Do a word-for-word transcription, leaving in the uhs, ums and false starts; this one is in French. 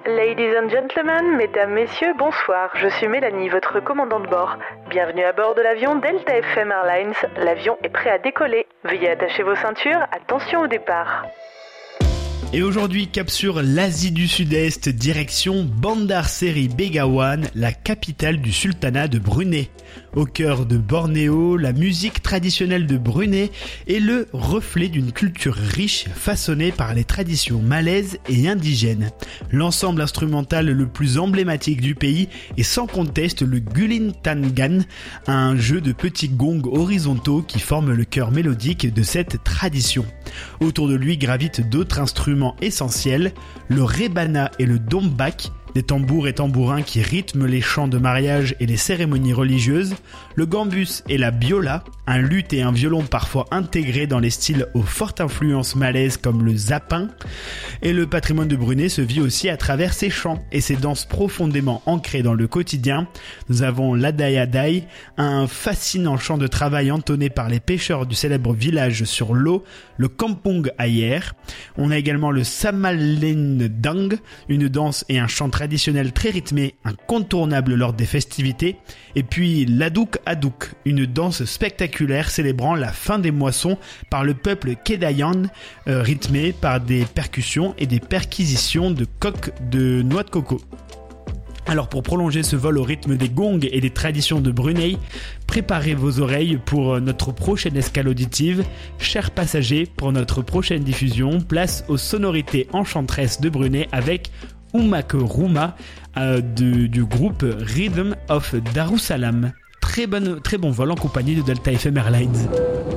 Ladies and gentlemen, mesdames, messieurs, bonsoir. Je suis Mélanie, votre commandant de bord. Bienvenue à bord de l'avion Delta F M Airlines. L'avion est prêt à décoller. Veuillez attacher vos ceintures. Attention au départ. Et aujourd'hui, cap sur l'Asie du Sud-Est, direction Bandar Seri Begawan, la capitale du sultanat de Brunei. Au cœur de Bornéo, la musique traditionnelle de Brunei est le reflet d'une culture riche façonnée par les traditions malaises et indigènes. L'ensemble instrumental le plus emblématique du pays est sans conteste le Gulintangan, un jeu de petits gongs horizontaux qui forment le cœur mélodique de cette tradition. Autour de lui gravitent d'autres instruments essentiels, le rebana et le dombak, des tambours et tambourins qui rythment les chants de mariage et les cérémonies religieuses, le gambus et la biola, un luth et un violon parfois intégrés dans les styles aux fortes influences malaises comme le zapin, et le patrimoine de Brunei se vit aussi à travers ses chants et ses danses profondément ancrées dans le quotidien. Nous avons l'Adai-Adai, un fascinant chant de travail entonné par les pêcheurs du célèbre village sur l'eau, le Kampong Ayer. On a également le Samalendang, une danse et un chant traditionnel très rythmé, incontournable lors des festivités, et puis l'Aduk Aduk, une danse spectaculaire célébrant la fin des moissons par le peuple Kedayan, euh, rythmée par des percussions et des perquisitions de coques de noix de coco. Alors pour prolonger ce vol au rythme des gongs et des traditions de Brunei, préparez vos oreilles pour notre prochaine escale auditive. Chers passagers, pour notre prochaine diffusion, place aux sonorités enchanteresses de Brunei avec Umak Ruma euh, de, du groupe Rhythm of Darussalam. Très, bonne, très bon vol en compagnie de Delta F M Airlines.